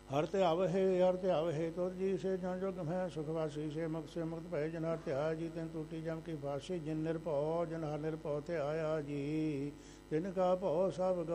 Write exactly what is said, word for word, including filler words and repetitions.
ਹਰ ਧਿਆਵਹਿ ਹਰ ਧਿਆਵਹਿ ਤੁਰ ਜੀ ਸੇ ਜਨ ਜੁਗ ਮੈਂ ਸੁਖ ਵਾਸੀ ਸੇ ਮੁਕਤ ਸੇ ਮੁਕਤ ਭੈ ਜਨ ਹਰ ਧਿਆ ਜੀ ਤਿਨ ਟੂਟੀ ਜਮ ਕੀ ਫਾਸੀ ਜਿਨ ਨਿਰਭਉ ਜਨ ਹਰ ਨਿਰਭਉ ਤੇ ਆਇਆ ਜੀ ਤਿਨ ਕਾ ਭਉ ਸਭ